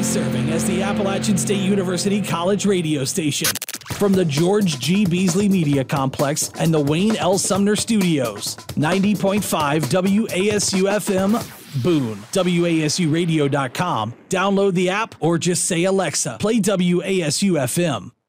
serving as the Appalachian State University College radio station. From the George G. Beasley Media Complex and the Wayne L. Sumner Studios, 90.5 WASU-FM, Boone, WASUradio.com. Download the app or just say, Alexa, play WASU-FM.